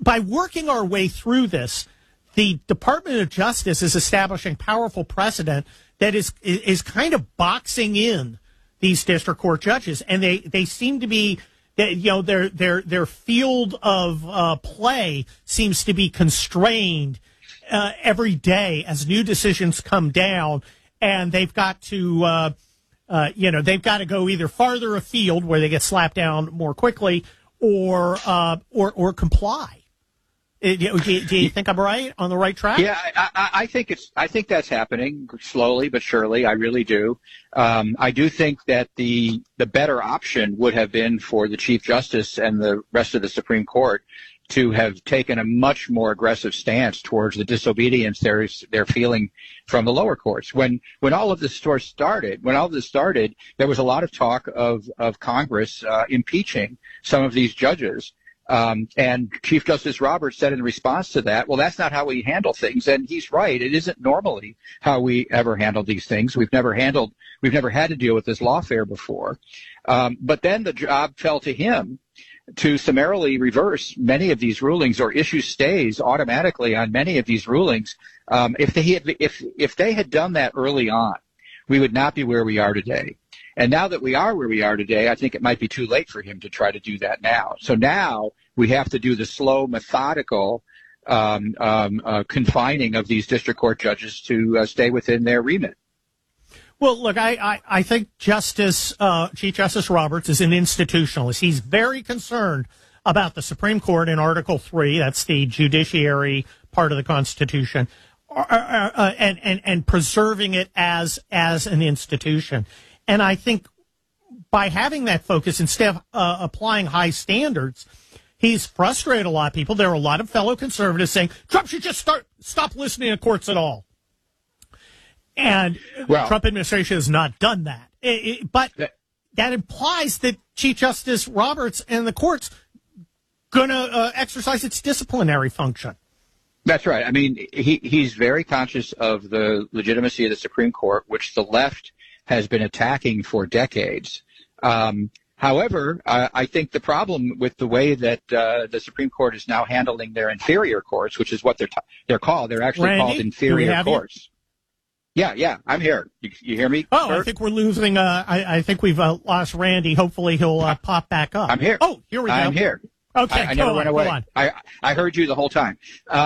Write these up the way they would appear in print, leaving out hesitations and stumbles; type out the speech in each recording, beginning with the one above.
by working our way through this, the Department of Justice is establishing powerful precedent that is kind of boxing in these district court judges, and they seem to be, their field of play seems to be constrained every day as new decisions come down, and they've got to go either farther afield where they get slapped down more quickly, or comply. Do you think I'm right on the right track? Yeah, I think that's happening slowly but surely. I really do. I do think that the better option would have been for the Chief Justice and the rest of the Supreme Court to have taken a much more aggressive stance towards the disobedience they're feeling from the lower courts. When all of this started, there was a lot of talk of Congress impeaching some of these judges. And Chief Justice Roberts said in response to that, well, that's not how we handle things. And he's right. It isn't normally how we ever handle these things. We've never had to deal with this lawfare before. But then the job fell to him to summarily reverse many of these rulings or issue stays automatically on many of these rulings. If they had done that early on, we would not be where we are today. And now that we are where we are today, I think it might be too late for him to try to do that now. So now we have to do the slow, methodical confining of these district court judges to stay within their remit. Well, look, I think Chief Justice Roberts is an institutionalist. He's very concerned about the Supreme Court in Article 3, that's the judiciary part of the Constitution, and preserving it as an institution. And I think by having that focus, instead of applying high standards, he's frustrated a lot of people. There are a lot of fellow conservatives saying Trump should just stop listening to courts at all. And Trump administration has not done that. But that implies that Chief Justice Roberts and the courts going to exercise its disciplinary function. That's right. I mean, he's very conscious of the legitimacy of the Supreme Court, which the left has been attacking for decades. However, I think the problem with the way that the Supreme Court is now handling their inferior courts, which is what they're called, they're actually called inferior courts. Yeah, I'm here. You hear me? Oh, Bert? I think we're losing. I think we've lost Randy. Hopefully he'll pop back up. I'm here. Oh, here we go. I'm here. Okay, I never went away. Go on. I heard you the whole time.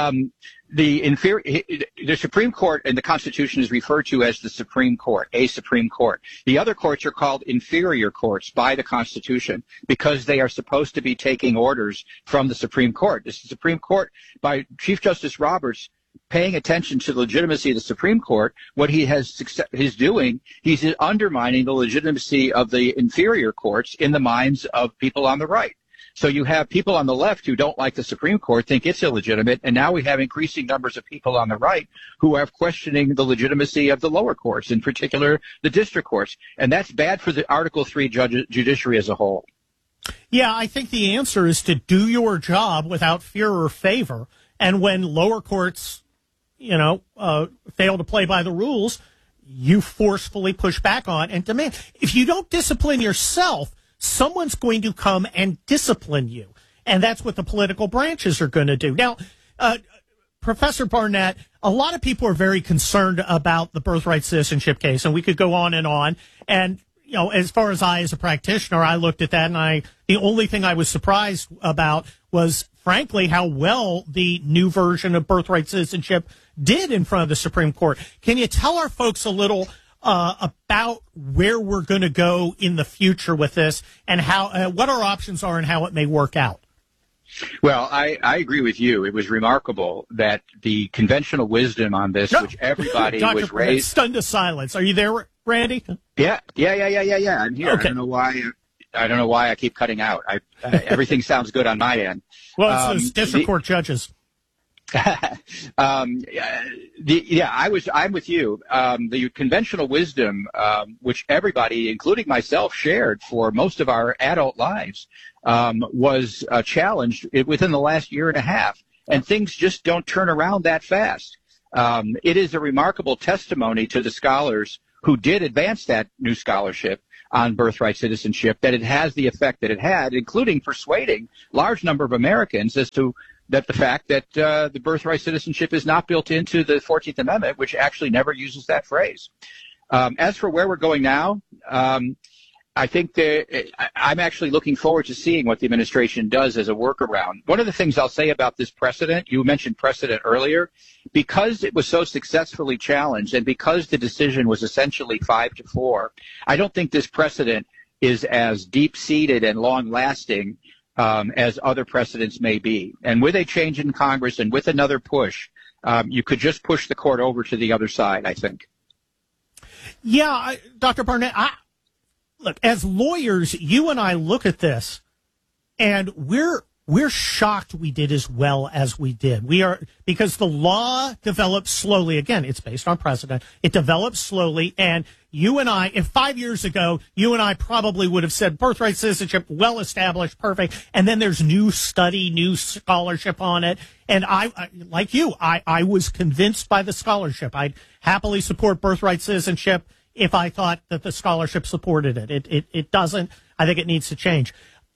The Supreme Court and the Constitution is referred to as the Supreme Court, a Supreme Court. The other courts are called inferior courts by the Constitution because they are supposed to be taking orders from the Supreme Court. This is the Supreme Court, by Chief Justice Roberts paying attention to the legitimacy of the Supreme Court. What he's doing, he's undermining the legitimacy of the inferior courts in the minds of people on the right. So you have people on the left who don't like the Supreme Court, think it's illegitimate, and now we have increasing numbers of people on the right who are questioning the legitimacy of the lower courts, in particular the district courts. And that's bad for the Article 3 judiciary as a whole. Yeah, I think the answer is to do your job without fear or favor. And when lower courts, fail to play by the rules, you forcefully push back on and demand. If you don't discipline yourself, someone's going to come and discipline you. And that's what the political branches are going to do. Now, Professor Barnett, a lot of people are very concerned about the birthright citizenship case, and we could go on. And, as far as I, as a practitioner, I looked at that, and the only thing I was surprised about was, frankly, how well the new version of birthright citizenship did in front of the Supreme Court. Can you tell our folks a little about where we're going to go in the future with this, and how what our options are and how it may work out? Well, I agree with you. It was remarkable that the conventional wisdom on this, which everybody was raised... Stunned to silence. Are you there, Randy? Yeah. I'm here. Okay. I don't know why I keep cutting out. Everything sounds good on my end. Well, it's those district court judges. I'm with you. The conventional wisdom, which everybody, including myself, shared for most of our adult lives, was challenged within the last year and a half. And things just don't turn around that fast. It is a remarkable testimony to the scholars who did advance that new scholarship on birthright citizenship, that it has the effect that it had, including persuading large number of Americans as to that the fact that the birthright citizenship is not built into the 14th Amendment, which actually never uses that phrase. As for where we're going now, I think I'm actually looking forward to seeing what the administration does as a workaround. One of the things I'll say about this precedent, you mentioned precedent earlier, because it was so successfully challenged and because the decision was essentially 5-4, I don't think this precedent is as deep-seated and long-lasting as other precedents may be. And with a change in Congress and with another push, you could just push the court over to the other side, I think. Yeah, Dr. Barnett, look, as lawyers, you and I look at this, and we're shocked we did as well as we did. We are, because the law developed slowly. Again, it's based on precedent. It developed slowly, and you and I, if 5 years ago, you and I probably would have said birthright citizenship, well established, perfect, and then there's new study, new scholarship on it, and I like you, I was convinced by the scholarship. I'd happily support birthright citizenship if I thought that the scholarship supported it. It doesn't. I think it needs to change.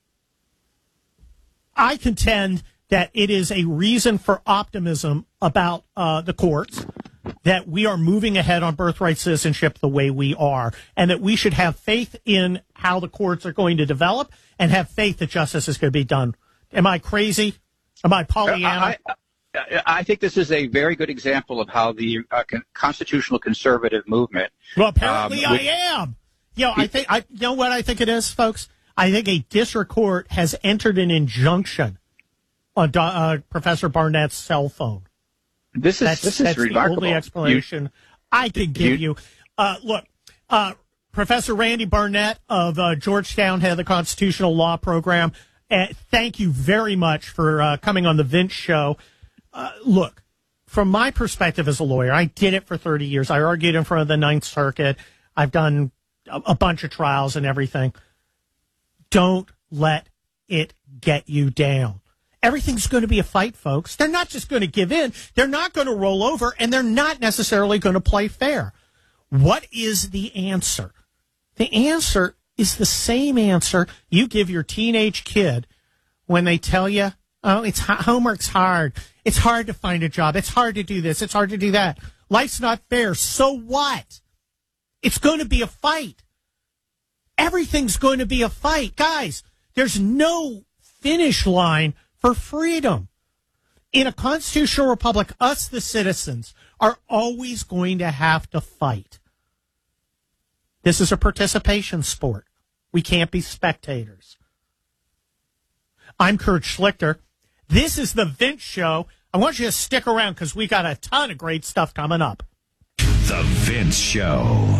I contend that it is a reason for optimism about the courts, that we are moving ahead on birthright citizenship the way we are, and that we should have faith in how the courts are going to develop and have faith that justice is going to be done. Am I crazy? Am I Pollyanna? I think this is a very good example of how the constitutional conservative movement. Well, apparently I am. You know, you know what I think it is, folks? I think a district court has entered an injunction on Professor Barnett's cell phone. This is remarkable. The only explanation I can give you. Look, Professor Randy Barnett of Georgetown, head of the Constitutional Law Program, thank you very much for coming on the Vince Show. Look, from my perspective as a lawyer, I did it for 30 years. I argued in front of the Ninth Circuit. I've done a bunch of trials and everything. Don't let it get you down. Everything's going to be a fight, folks. They're not just going to give in. They're not going to roll over, and they're not necessarily going to play fair. What is the answer? The answer is the same answer you give your teenage kid when they tell you, oh, homework's hard. It's hard to find a job. It's hard to do this. It's hard to do that. Life's not fair. So what? It's going to be a fight. Everything's going to be a fight. Guys, there's no finish line for freedom. In a constitutional republic, us, the citizens, are always going to have to fight. This is a participation sport. We can't be spectators. I'm Kurt Schlichter. This is the Vince Show. I want you to stick around because we got a ton of great stuff coming up. The Vince Show.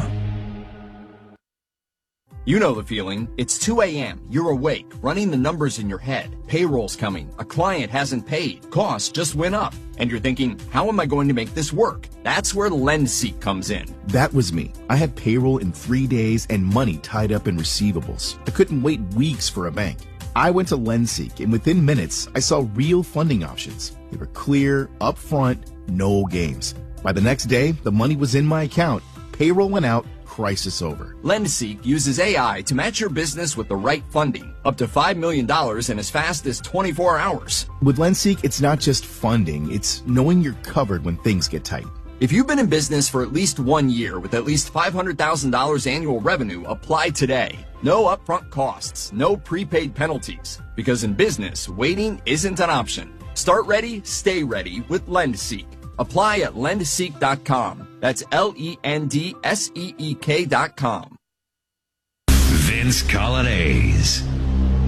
You know the feeling. It's 2 a.m. You're awake, running the numbers in your head. Payroll's coming. A client hasn't paid. Costs just went up. And you're thinking, how am I going to make this work? That's where LendSeek comes in. That was me. I had payroll in 3 days and money tied up in receivables. I couldn't wait weeks for a bank. I went to LendSeek, and within minutes, I saw real funding options. They were clear, upfront, no games. By the next day, the money was in my account. Payroll went out. Crisis over. LendSeek uses AI to match your business with the right funding, up to $5 million in as fast as 24 hours. With LendSeek, it's not just funding, it's knowing you're covered when things get tight. If you've been in business for at least 1 year with at least $500,000 annual revenue, apply today. No upfront costs, no prepaid penalties. Because in business, waiting isn't an option. Start ready, stay ready with LendSeek. Apply at lendseek.com. That's LENDSEEK.com. Vince Coglianese.